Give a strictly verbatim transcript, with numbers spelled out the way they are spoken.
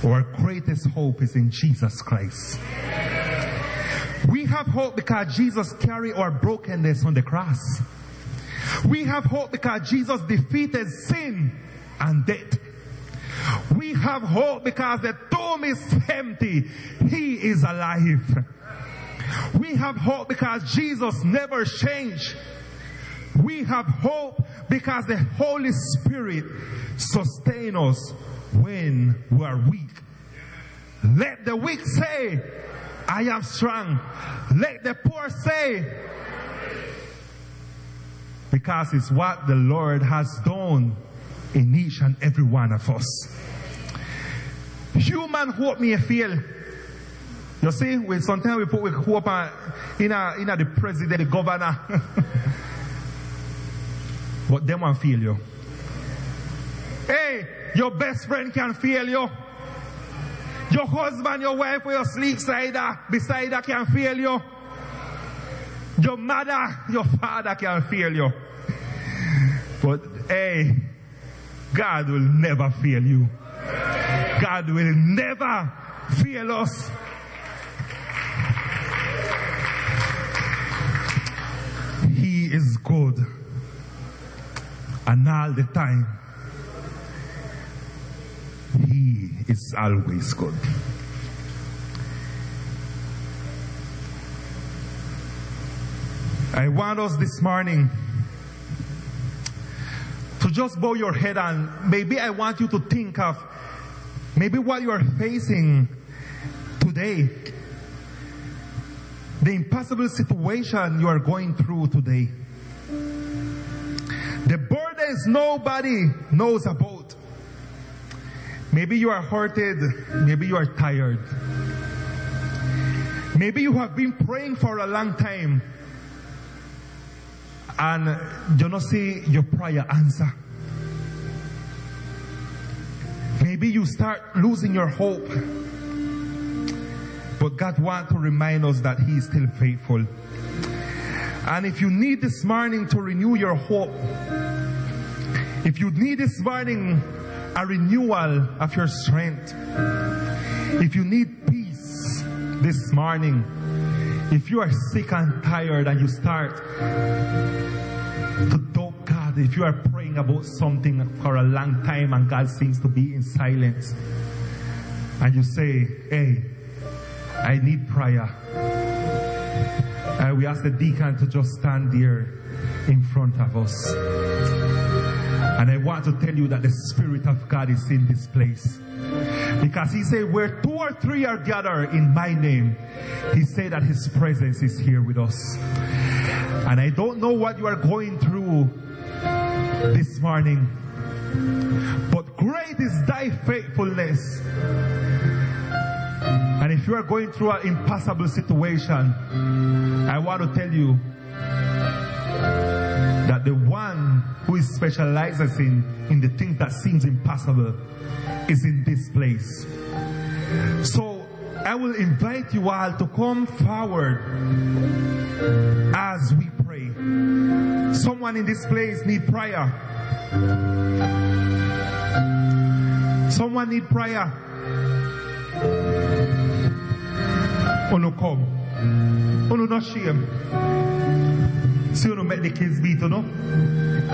Our greatest hope is in Jesus Christ. We have hope because Jesus carried our brokenness on the cross. We have hope because Jesus defeated sin and death. We have hope because the tomb is empty. He is alive. We have hope because Jesus never changed. We have hope because the Holy Spirit sustains us when we are weak. Let the weak say, I am strong. Let the poor say, because it's what the Lord has done in each and every one of us. Human hope may fail. You see, we sometimes we put we hope uh, in a, in a the president, the governor. But them won't fail you. Hey, your best friend can fail you. Your husband, your wife, or your sleep side, beside her can fail you. Your mother, your father can fail you. But hey, God will never fail you. God will never fail us. He is good. And all the time, He is always good. I want us this morning to just bow your head, and maybe I want you to think of maybe what you are facing today. The impossible situation you are going through today. The burdens nobody knows about. Maybe you are hurted. Maybe you are tired. Maybe you have been praying for a long time and you don't see your prayer answer. Maybe you start losing your hope. But God wants to remind us that He is still faithful. And if you need this morning to renew your hope, if you need this morning a renewal of your strength, if you need peace this morning, if you are sick and tired and you start to doubt God, if you are praying about something for a long time and God seems to be in silence, and you say, hey, I need prayer, and we ask the deacon to just stand there in front of us. And I want to tell you that the Spirit of God is in this place. Because He said, where two or three are gathered in my name, He said that His presence is here with us. And I don't know what you are going through this morning, but great is thy faithfulness. And if you are going through an impossible situation, I want to tell you that the one who is specializes in, in the things that seems impossible is in this place. So I will invite you all to come forward as we pray. Someone in this place need prayer. Someone need prayer. Uno come. Uno no shame. See, uno make the kids beat, you know?